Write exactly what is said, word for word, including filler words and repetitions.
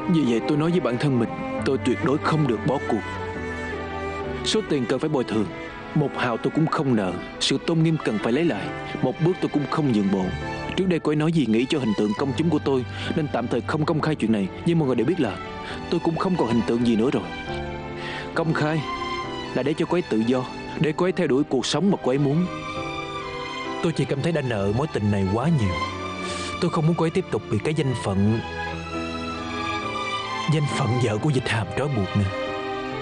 Vì vậy tôi nói với bản thân mình, tôi tuyệt đối không được bỏ cuộc. Số tiền cần phải bồi thường, một hào tôi cũng không nợ. Sự tôn nghiêm cần phải lấy lại, một bước tôi cũng không nhượng bộ. Trước đây cô ấy nói gì nghĩ cho hình tượng công chúng của tôi, nên tạm thời không công khai chuyện này. Nhưng mọi người đều biết là tôi cũng không còn hình tượng gì nữa rồi. Công khai là để cho cô ấy tự do, để cô ấy theo đuổi cuộc sống mà cô ấy muốn. Tôi chỉ cảm thấy đã nợ mối tình này quá nhiều. Tôi không muốn cô ấy tiếp tục bị cái danh phận Danh phận vợ của Dịch Hàm trói buộc nữa.